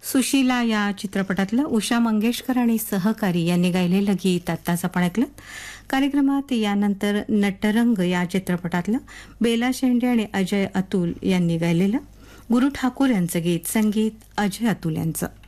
सुशीला या चित्रपटातलं उषा मंगेशकर आणि सहकारी यांनी गायलेलं गीत आत्ताच आपण ऐकलं. कार्यक्रमात यानंतर नटरंग या चित्रपटातलं बेला शेंडे आणि अजय अतुल यांनी गायलेलं गुरु ठाकूर यांचं गीत, संगीत अजय अतुल यांचं.